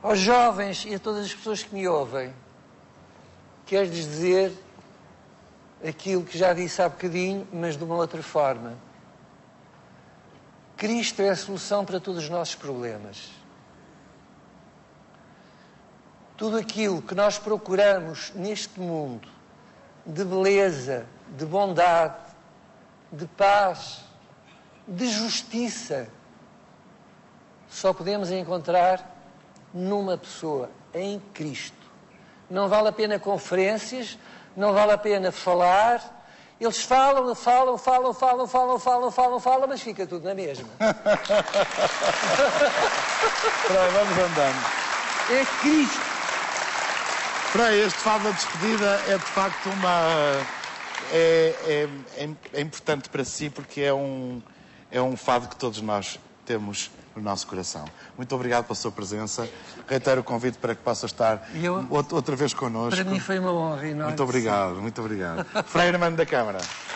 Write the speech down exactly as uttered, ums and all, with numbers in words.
Aos jovens e a todas as pessoas que me ouvem, quero-lhes dizer aquilo que já disse há bocadinho, mas de uma outra forma. Cristo é a solução para todos os nossos problemas. Tudo aquilo que nós procuramos neste mundo, de beleza, de bondade, de paz, de justiça, só podemos encontrar numa pessoa, em Cristo. Não vale a pena conferências, não vale a pena falar. Eles falam, falam, falam, falam, falam, falam, falam, falam, mas fica tudo na mesma. Frei, vamos andando. É Cristo. Frei, este fado da despedida é de facto uma... É, é, é importante para si porque é um, é um fado que todos nós temos no nosso coração. Muito obrigado pela sua presença. Reitero o convite para que possa estar eu, outra vez connosco. Para mim foi uma honra enorme. Muito obrigado, muito obrigado. Frei Armando da Câmara.